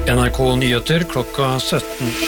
NRK Nyheter klokka 17.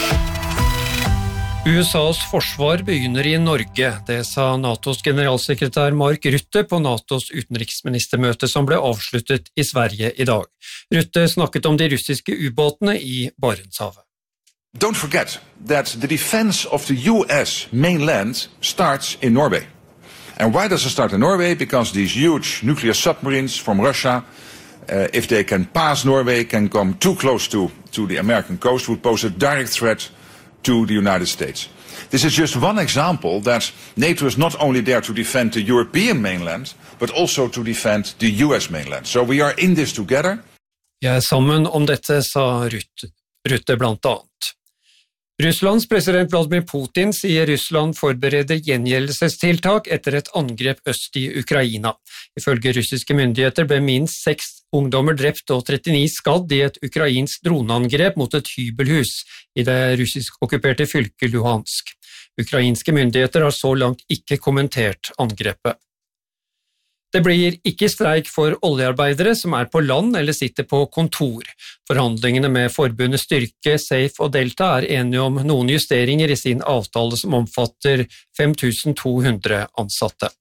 USAs forsvar begynner i Norge, det sa NATOs generalsekretær Mark Rutte på NATOs utenriksministermøte som ble avsluttet i Sverige i dag. Rutte snakket om de russiske ubåtene i Barentshavet. Don't forget that the defense of the US mainland starts in Norway. And why does it start in Norway? Because these huge nuclear submarines from Russia, if they can pass Norway, can come too close to the American coast, would pose a direct threat to the United States. This is just one example that NATO is not only there to defend the European mainland, but also to defend the US mainland. So we are in this together. Jeg er sammen om dette, sa Rutte blant annet. Russlands president Vladimir Putin sier Russland forbereder gjengjeldelsestiltak etter et angrep øst i Ukraina. Ifølge russiske myndigheter ble minst 6 ungdommer drept og 39 skadd i et ukrainsk droneangrep mot et hybelhus i det russisk-okkuperte fylket Luhansk. Ukrainske myndigheter har så langt ikke kommentert angrepet. Det blir ikke streik for oljearbeidere som er på land eller sitter på kontor. Forhandlingene med forbundet Styrke, Safe og Delta er enige om noen justeringer i sin avtale som omfatter 5200 ansatte.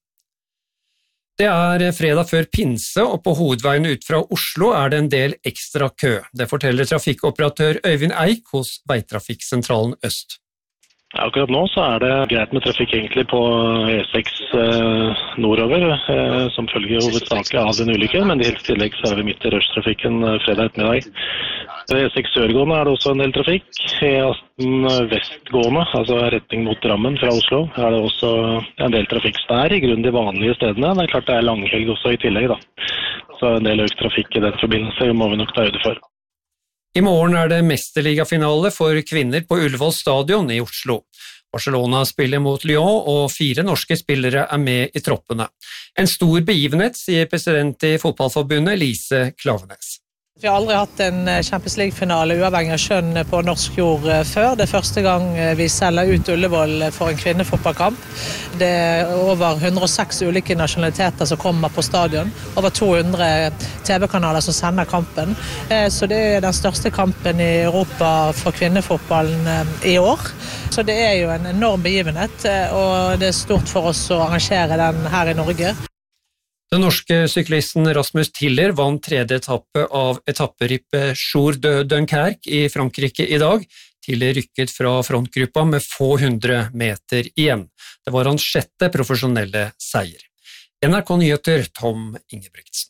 Det er fredag før pinse, og på hovedveien ut fra Oslo er det en del ekstra kø. Det forteller trafikkoperatør Øyvind Eik hos Veitrafikksentralen Øst. Akkurat nå så er det greit med trafikk egentlig på E6 nordover, som følger hovedsakelig av den ulykken, men i helt tillegg så er vi midt i rushtrafikken fredag ettermiddag. E6 sørgående er det også en del trafikk. E18 vestgående, altså retning mot Drammen fra Oslo, er det også en del trafikk. Så det er i grunnen de vanlige stedene. Det er klart det er langhelg også i tillegg da. Så en del økt trafikk i den forbindelse må vi nok ta høyde for. I morgen er det mesterligafinale for kvinner på Ullevål stadion i Oslo. Barcelona spiller mot Lyon, og 4 norske spillere er med i troppene. En stor begivenhet, sier president i Fotballforbundet Lise Klaveness. Vi har aldri hatt en Champions League-finale uavhengig av kjønn på norsk jord før. Det er første gang vi selger ut Ullevål for en kvinnefotballkamp. Det er over 106 ulike nasjonaliteter som kommer på stadion. Over 200 TV-kanaler som sender kampen. Så det er den største kampen i Europa for kvinnefotballen i år. Så det er jo en enorm begivenhet, og det er stort for oss å arrangere den her i Norge. Den norske syklisten Rasmus Tiller vant 3. etappe av etapperippet Jour de Dunkerque i Frankrike i dag. Tiller rykket fra frontgruppa med få 100 meter igjen. Det var hans 6. profesjonelle seier. NRK Nyheter, Tom Ingebrigtsen.